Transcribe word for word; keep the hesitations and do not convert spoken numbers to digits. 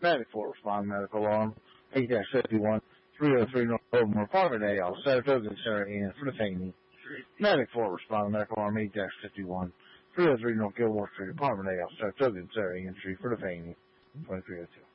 Medic four, respond medical alarm, eight fifty-one, three oh three North Baltimore, Apartment A L, Saratoga, and Sarah Ann, for the Faney. Medic four, respond medical alarm, eight fifty-one, three oh three North Gilmore Street, Apartment A L, Saratoga, and Sarah Ann Street, for the Faney, twenty-three oh two.